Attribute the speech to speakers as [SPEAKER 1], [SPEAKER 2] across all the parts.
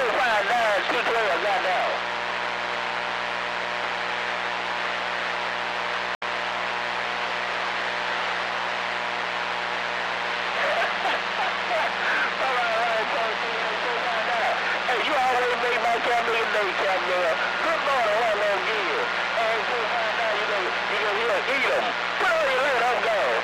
[SPEAKER 1] 212 got down. Hey, you always make my Cavalier day, Cavalier. Good Lord, I want no give. And so now you gonna eat them. Put on your lid, I'm gone.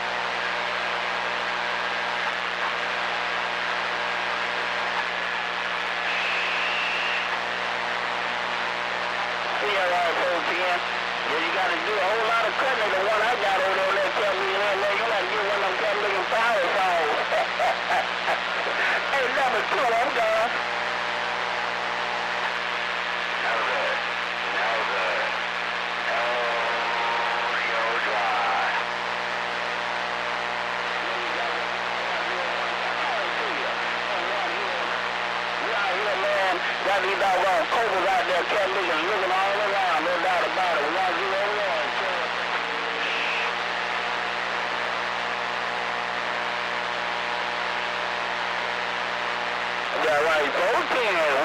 [SPEAKER 1] CRR 410. Yeah, you gotta do a whole lot of cutting. The one I got over there on that Cavalier, man, you gotta get one of them Cavalier power saws. Hey, number 2, I'm gone. Got these doggone cobras out there, Cavalier, looking all around, no doubt about it. 101. Yeah, right, 410.